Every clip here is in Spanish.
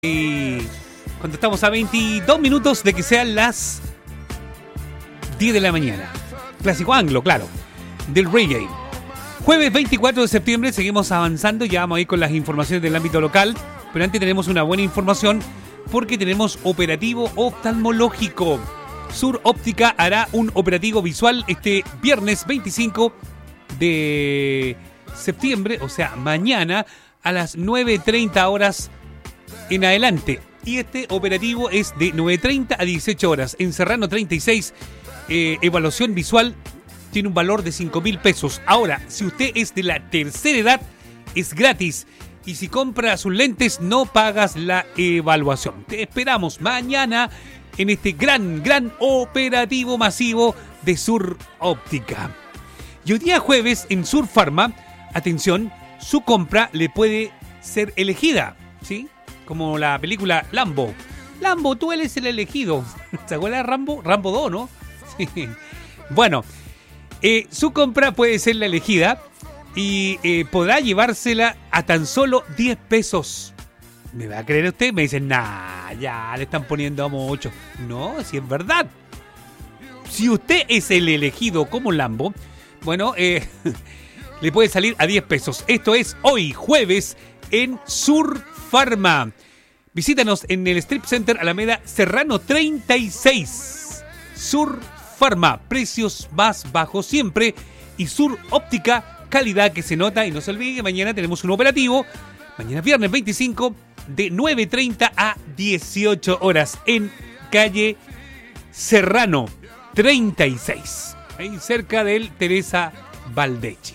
Y cuando estamos a 22 minutos de que sean las 10 de la mañana. Clásico anglo, claro, del reggae. Jueves 24 de septiembre, seguimos avanzando, ya vamos a ir con las informaciones del ámbito local, pero antes tenemos una buena información porque tenemos operativo oftalmológico. Sur Óptica hará un operativo visual este viernes 25 de septiembre, o sea, mañana a las 9:30 horas en adelante. Y este operativo es de 9:30 a 18 horas. En Serrano 36, evaluación visual tiene un valor de 5.000 pesos. Ahora, si usted es de la tercera edad, es gratis. Y si compra sus lentes, no pagas la evaluación. Te esperamos mañana en este gran operativo masivo de Sur Óptica. Y hoy día jueves en Sur Pharma, atención, su compra le puede ser elegida, ¿sí? Como la película Lambo. Lambo, tú eres el elegido. ¿Se acuerda de Rambo? Rambo 2, ¿no? Sí. Bueno, su compra puede ser la elegida y podrá llevársela a tan solo 10 pesos. ¿Me va a creer usted? Me dicen, nah, ya le están poniendo mucho. No, si es verdad. Si usted es el elegido como Lambo, bueno, le puede salir a 10 pesos. Esto es hoy, jueves, en Sur Pharma. Visítanos en el Strip Center Alameda Serrano 36. Sur Pharma, precios más bajos siempre. Y Sur Óptica, calidad que se nota. Y no se olvide que mañana tenemos un operativo. Mañana viernes 25 de 9:30 a 18 horas en calle Serrano 36. Ahí cerca del Teresa Valdechi.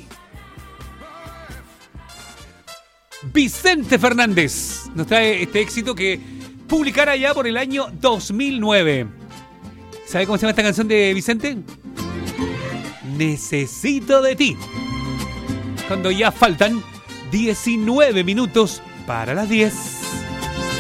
Vicente Fernández nos trae este éxito que publicará ya por el año 2009. ¿Sabe cómo se llama esta canción de Vicente? Necesito de ti. Cuando ya faltan 19 minutos para las 10.